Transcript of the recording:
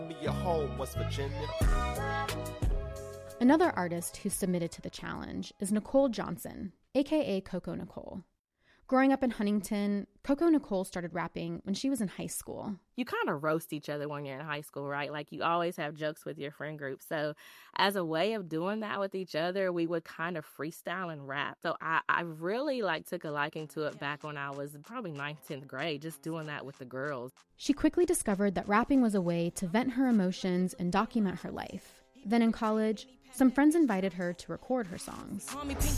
me your home, West Virginia. Another artist who submitted to the challenge is Nicole Johnson, aka Coco Nicole. Growing up in Huntington, Coco Nicole started rapping when she was in high school. You kind of roast each other when you're in high school, right? Like, you always have jokes with your friend group. So as a way of doing that with each other, we would kind of freestyle and rap. So I really took a liking to it back when I was probably 9th, 10th grade, just doing that with the girls. She quickly discovered that rapping was a way to vent her emotions and document her life. Then in college, some friends invited her to record her songs. Call me Pink